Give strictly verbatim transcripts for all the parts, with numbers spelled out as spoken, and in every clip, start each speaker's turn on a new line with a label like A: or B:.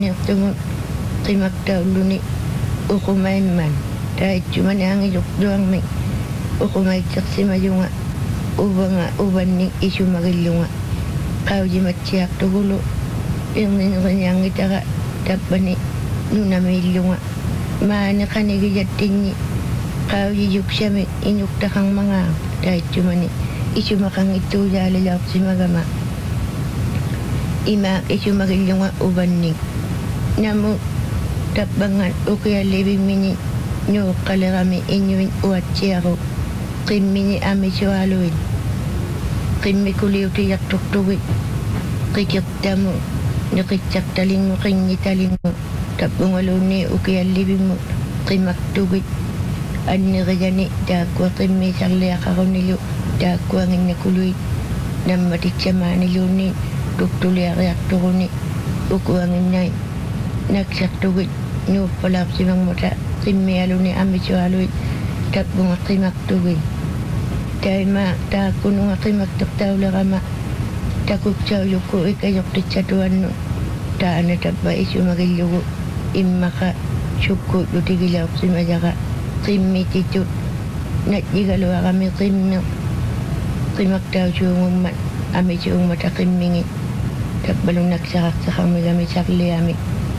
A: Niyaktumun qimaktauluni uqumaimman taitchumani angiyuqtuanmi uqumaitseqsimayunga ubanga ubanni isumagillunga qaujimatsiaqtugulu irnineriangitaqa tappani nunamillunga maani qanigijattinni qaujiyuksami inuqtaqangmangaa taitchumani isumaqangittuujaalilaqsimagama ima isumagillunga ubanni namu tapbangan ukialibimini nyuqalerami inyuin uatsiaru qimmini amisualuin qimmi kuliutiyaqtuqtugi qikiqtamu niqitsaqtalingu qinnitalingu tappungaluni ukialibimmu qimaktugi annirijani taakkua qimmi sarliaqarunilu taakkuanginnakului nammatitsamaniluunni tuktuliariaqturuni ukuanginnai naksaqtugit nuuppalaaqsimangmuta qimmialuni amisualui tappunga qimaktugi taima taakkununga qimaktuqtaulerama takuksaulukku ikayoqtitsatuannu taana tappa isumagillugu immaqa sukku lutigilaaqsimajaqa qimmititut natjigaluaqami qimmi qimaktausuungummat amisuungmata qimmingi tapbalung naksaqaqsaqarmigami sarliami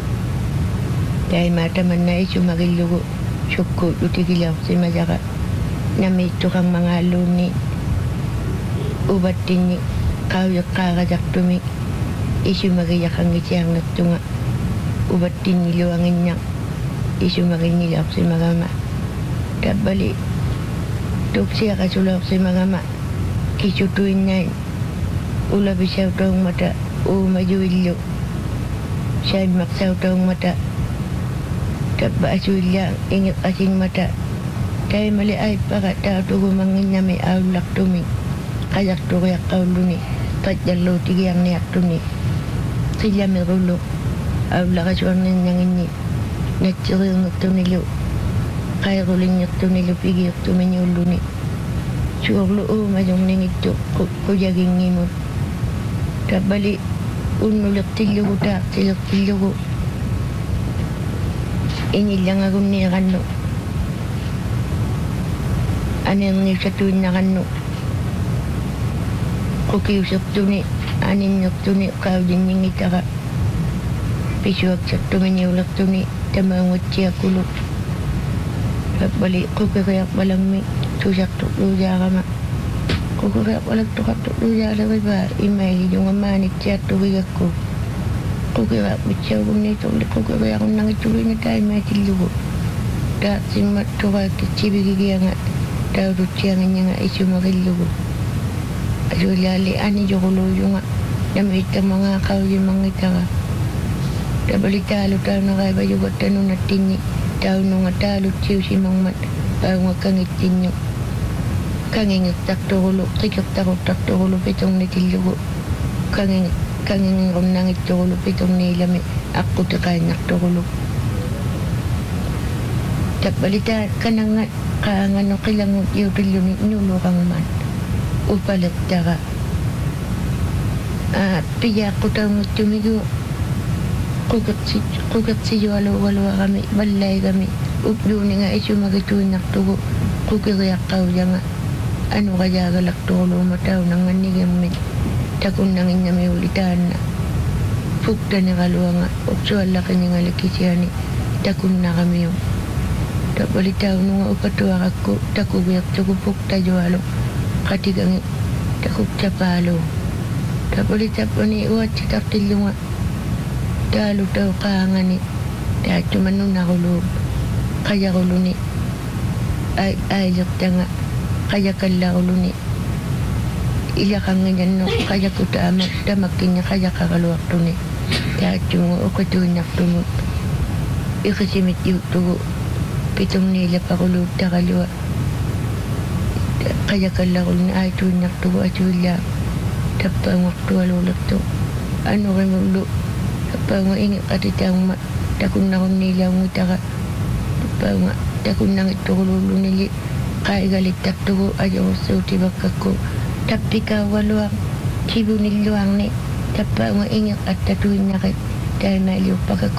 A: taima tamanna isumagillugu sukku lutigilaaqsimajaqa namittuqangmangaalluunni ubattinni qaujeqqaaqajaqtumi isumagiyaqangitiarnertunga ubattinni luanginna isumaginnilaaqsimagama tabbali tuksiaqasulaaqsimagama kisutuinnain ulabisautaungmata uumajuillu sainmaqsautaungmata tappa asuilla ingiqasingmata taimali aippaqa taatugumanginnami aullaqtumi qajaqturiaqqaulluni qajjalluutigiarniaqtuni qillamirulu aullaqasuarninnanginni natsiriirnertunilu qairulinnertunilu pigiirtuminiulluni suurlu uumajorningittu qujaginngimut tabbali unnuliqtillugu taaqtiliqtillugu inillangagunniiqannu anerniusatuinnaqannu qukiusertuni aninnertuni qaujinninngitaqa pisuaksartuminiulertuni tamaungatsiakulu tabbali qukeriaqpalammi tusartuqluujaaqama qukeriaqpalaktuqartuqluujaaleripaa imaigijungamaanitsiartugigakku qukeriaqpitsaugunniitorli qukeriaqunnangittugiina taimaatillugu taaqsimmat tuqaakkitsibigigiyanga taututsianginnanga isumagillugu asuliali anijoquluujunga namiittamangaa qaujimangitaqa tabbali taalu taunaqaipajugattanunattinni taununga taalutsiusimangmat paunga kangittinnu kangingertartuqulu qikertarutartuqulu pitornitillugu kanging kangingerunnangittuqulu pitorniilami aquteqainnartuqulu tabbali taa kanangat qaanganu qilangut iutilluni nuluqangman upaleqtaqa a piyaqqutaungittumigu qukertsi qukertsijualuugaluaqami vallaigami upduuninga isumagituinnartugu qukeriaqqaujanga anuqajaagalaqtuquluuma taunangannigimmit takunnanginnamiuli taanna fuktaniqaluanga uqsuallaqiningalikisiani takunnaqamiu tabbali taununga upatuaqakku takugiartugu fuktajualu qatigangi takuktapaalu tabbali tappani uatsitartillunga taalu tauqaangani taattumannunaquluup qajaquluni ai ailertanga qajakallaquluni ilaqanginanno qajakutaama tamakkinni qajaqaqaluartuni taattunga uqituinnartumut iqisimit iuttugu pitorniilapaquluut taqalua qajakallaquluni aituinnartugu asuillaa tappaungartualuulertu anuqimullu tappaunga ingiqatitaungma takunnaqunniilaungitaqa tappaunga takunnangittuquluullunili qaigalittartugu ajorussuutipakakku tappikaaugaluaq kibunilluarni tappaunga ingiqattatuinnaqit taimaliuppakakku